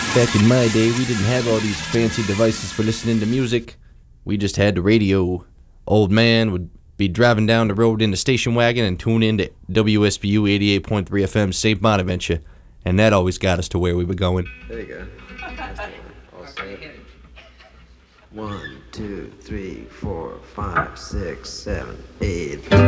Back in my day, we didn't have all these fancy devices for listening to music. We just had the radio. Old man would be driving down the road in the station wagon and tune in to WSBU 88.3 FM St. Bonaventure, and that always got us to where we were going. There you go. All set. 1, 2, 3, 4, 5, 6, 7, 8.